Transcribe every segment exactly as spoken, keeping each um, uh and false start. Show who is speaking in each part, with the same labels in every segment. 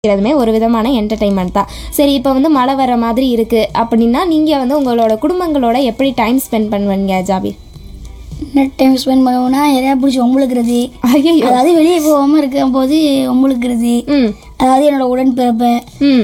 Speaker 1: இருக்கிறதுமே ஒரு விதமான என்டர்டெயின்மெண்ட் தான். சரி, இப்போ வந்து மழை வர மாதிரி இருக்குது அப்படின்னா நீங்கள் வந்து உங்களோட குடும்பங்களோட எப்படி டைம் ஸ்பெண்ட் பண்ணுவீங்க ஜாபீர்?
Speaker 2: நெட் டைம் ஸ்பெண்ட் பண்ணுவோம்னா எதையா பிடிச்சி ஒம்பளுக்குறது.
Speaker 1: ஐயோ,
Speaker 2: அதாவது வெளியே போகாமல் இருக்கும் போது ஒம்பளுக்குறது. அதாவது என்னோட உடன்பிறப்பை.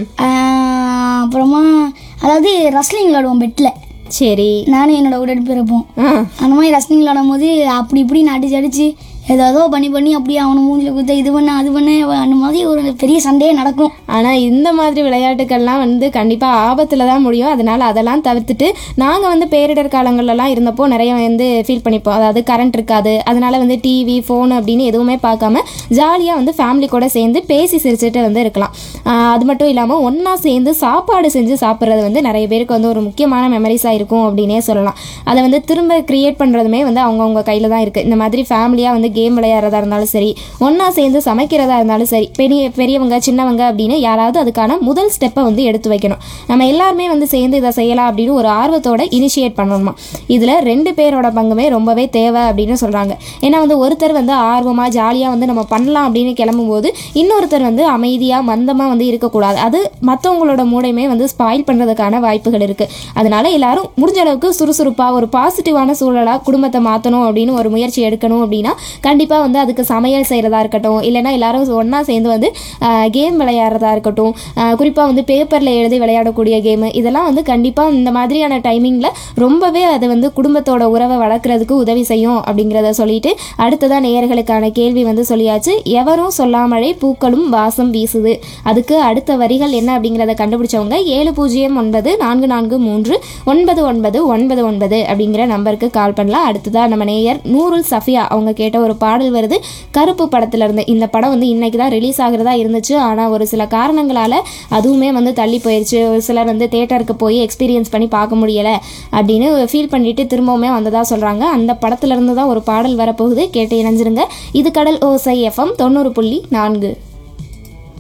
Speaker 2: அப்புறமா அதாவது ரஸ்லிங் விளாடுவோம் பெட்டில்.
Speaker 1: சரி,
Speaker 2: நானும் என்னோட உடன்பிறப்போம் அந்த மாதிரி ரஸ்லிங் விளாடும் போது அப்படி இப்படி அடிச்சு அடிச்சு ஏதோ பண்ணி பண்ணி அப்படியே அவனை மூஞ்சில் குத்த இது பண்ண அது பண்ண அந்த மாதிரி ஒரு பெரிய சண்டையே நடக்கும்.
Speaker 1: ஆனால் இந்த மாதிரி விளையாட்டுக்கள்லாம் வந்து கண்டிப்பாக ஆபத்தில் தான் முடியும். அதனால் அதெல்லாம் தவிர்த்துட்டு நாங்கள் வந்து பேரிடர் காலங்கள்லாம் இருந்தப்போ நிறைய வந்து ஃபீல் பண்ணிப்போம். அதாவது கரண்ட் இருக்காது, அதனால் வந்து டிவி ஃபோன் அப்படின்னு எதுவுமே பார்க்காம ஜாலியாக வந்து ஃபேமிலி கூட சேர்ந்து பேசி சிரிச்சுட்டு வந்து இருக்கலாம். அது மட்டும் இல்லாமல் ஒன்றா சேர்ந்து சாப்பாடு செஞ்சு சாப்பிட்றது வந்து நிறைய பேருக்கு வந்து ஒரு முக்கியமான மெமரிஸாக இருக்கும் அப்படின்னே சொல்லலாம். அதை வந்து திரும்ப க்ரியேட் பண்ணுறதுமே வந்து அவங்கவுங்க கையில் தான் இருக்குது. இந்த மாதிரி ஃபேமிலியாக வந்து கேம் விளையாடுறதா இருந்தாலும் சரி, ஒன்றா சேர்ந்து சமைக்கிறதா இருந்தாலும் சரி, பெரிய பெரியவங்க சின்னவங்க அப்படின்னு யாராவது அதுக்கான முதல் ஸ்டெப்பை வந்து எடுத்து வைக்கணும். நம்ம எல்லாருமே வந்து சேர்ந்து இதை செய்யலாம் அப்படின்னு ஒரு ஆர்வத்தோட இனிஷியேட் பண்ணணுமா. இதில் ரெண்டு பேரோட பங்குமே ரொம்பவே தேவை அப்படின்னு சொல்கிறாங்க. ஏன்னா வந்து ஒருத்தர் வந்து ஆர்வமாக ஜாலியாக வந்து நம்ம பண்ணலாம் அப்படின்னு கிளம்பும்போது இன்னொருத்தர் வந்து அமைதியாக மந்தமாக வந்து இருக்கக்கூடாது. அது மற்றவங்களோட மூடையுமே வந்து ஸ்பாயில் பண்ணுறதுக்கான வாய்ப்புகள் இருக்குது. அதனால எல்லாரும் முடிஞ்ச அளவுக்கு சுறுசுறுப்பாக ஒரு பாசிட்டிவான சூழலாக குடும்பத்தை மாற்றணும் அப்படின்னு ஒரு முயற்சி எடுக்கணும். அப்படின்னா கண்டிப்பாக வந்து அதுக்கு சமையல் செய்கிறதா இருக்கட்டும், இல்லைனா எல்லாரும் ஒன்றா சேர்ந்து வந்து கேம் விளையாடுறதா இருக்கட்டும், குறிப்பாக வந்து பேப்பரில் எழுதி விளையாடக்கூடிய கேமு, இதெல்லாம் வந்து கண்டிப்பாக இந்த மாதிரியான டைமிங்கில் ரொம்பவே அது வந்து குடும்பத்தோட உறவை வளர்க்குறதுக்கு உதவி செய்யும் அப்படிங்கிறத சொல்லிட்டு அடுத்ததான் நேயர்களுக்கான கேள்வி வந்து சொல்லியாச்சு. எவரும் சொல்லாமலே பூக்களும் வாசம் வீசுது, அதுக்கு அடுத்த வரிகள் என்ன அப்படிங்கிறத கண்டுபிடிச்சவங்க ஏழு பூஜ்ஜியம் ஒன்பது நான்கு நான்கு மூன்று ஒன்பது ஒன்பது ஒன்பது ஒன்பது அப்படிங்கிற நம்பருக்கு கால் பண்ணலாம். அடுத்ததான் நம்ம நேயர் நூருல் சஃபியா அவங்க கேட்ட ஒரு பாடல் வருது, கருப்பு படத்துல இருந்து. இந்த படம் வந்து இன்னைக்கு தான் ரிலீஸ் ஆகிறதா இருந்துச்சு, ஆனால் ஒரு சில காரணங்களால அதுவுமே வந்து தள்ளி போயிடுச்சு. ஒரு சிலர் வந்து தேட்டருக்கு போய் எக்ஸ்பீரியன்ஸ் பண்ணி பார்க்க முடியலை அப்படின்னு ஃபீல் பண்ணிட்டு திரும்பவுமே வந்ததா சொல்கிறாங்க. அந்த படத்துல இருந்து தான் ஒரு பாடல் வரப்போகுது, கேட்டு இணைஞ்சிருங்க. இது கடல் ஓசை எஃப்எம் தொண்ணூறு புள்ளி நான்கு.